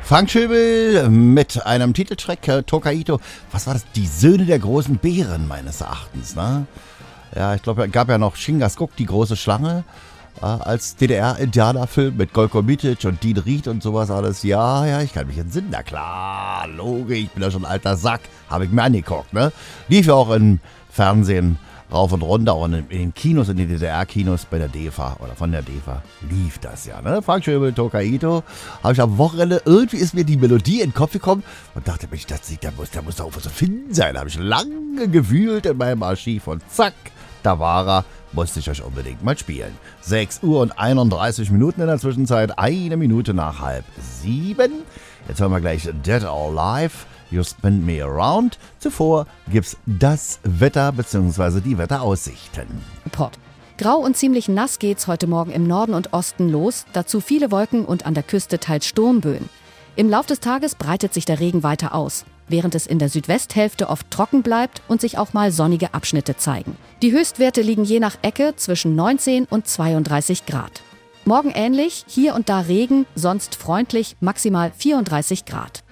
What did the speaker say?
Frank Schöbel mit einem Titeltrack, Tokaido. Was war das? Die Söhne der großen Bären, meines Erachtens, ne? Ja, ich glaube, es gab ja noch Shingasguk, die große Schlange, als DDR-Indianerfilm mit Golko Mitic und Dean Ried und sowas alles. Ja, ich kann mich entsinnen. Na klar, logisch, ich bin ja schon ein alter Sack. Habe ich mir angeguckt, ne? Lief ja auch im Fernsehen rauf und runter, auch in den Kinos, in den DDR-Kinos bei der DEFA oder von der DEFA lief das ja, ne? Frank Schöbel, Tokaido. Habe ich am Wochenende, irgendwie ist mir die Melodie in den Kopf gekommen und dachte, Mensch, da muss doch irgendwo zu finden sein. Habe ich lange gewühlt in meinem Archiv und zack, da war er. Musste ich euch unbedingt mal spielen. 6 Uhr und 31 Minuten in der Zwischenzeit, 1 Minute nach 6:30. Jetzt hören wir gleich Dead or Alive, You Spin Me Around. Zuvor gibt's das Wetter bzw. die Wetteraussichten. Report. Grau und ziemlich nass geht's heute Morgen im Norden und Osten los. Dazu viele Wolken und an der Küste teils Sturmböen. Im Lauf des Tages breitet sich der Regen weiter aus, während es in der Südwesthälfte oft trocken bleibt und sich auch mal sonnige Abschnitte zeigen. Die Höchstwerte liegen je nach Ecke zwischen 19 und 32 Grad. Morgen ähnlich, hier und da Regen, sonst freundlich, maximal 34 Grad.